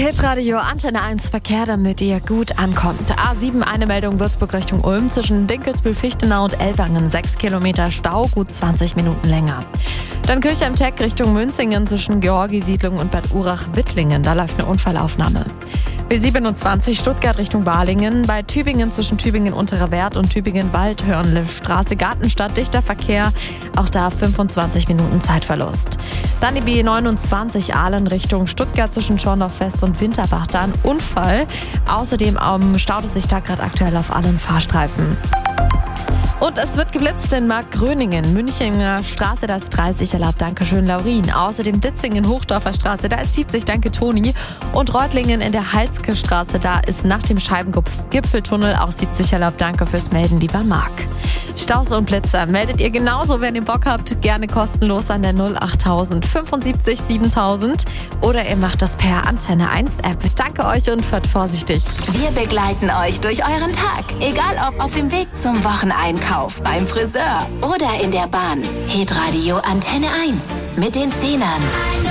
Hitradio Antenne 1 Verkehr, damit ihr gut ankommt. A7 eine Meldung Würzburg Richtung Ulm zwischen Dinkelsbühl-Fichtenau und Ellwangen. 6 Kilometer Stau, gut 20 Minuten länger. Dann Kirchheim-Teck Richtung Münzingen zwischen Georgi-Siedlung und Bad Urach-Wittlingen. Da läuft eine Unfallaufnahme. B27 Stuttgart Richtung Balingen. Bei Tübingen zwischen Tübingen-Unterer Wert und Tübingen-Waldhörnle-Straße Gartenstadt dichter Verkehr. Auch da 25 Minuten Zeitverlust. Dann die B29 Aalen Richtung Stuttgart zwischen Schorndorf-West und Winterbach. Da ein Unfall. Außerdem staut es sich da gerade aktuell auf allen Fahrstreifen. Und es wird geblitzt in Markgröningen, Münchener Straße, da ist 30 erlaubt, Dankeschön Laurin. Außerdem Ditzingen, Hochdorfer Straße, da ist 70, danke Toni. Und Reutlingen in der Halske Straße, da ist nach dem Scheibengipfeltunnel auch 70 erlaubt, danke fürs Melden, lieber Marc. Staus und Blitzer meldet ihr genauso, wenn ihr Bock habt, gerne kostenlos an der 08000 75 7000 oder ihr macht das per Antenne 1 App. Danke euch und fahrt vorsichtig. Wir begleiten euch durch euren Tag, egal ob auf dem Weg zum Wocheneinkauf, beim Friseur oder in der Bahn. Hitradio Antenne 1 mit den Zehnern.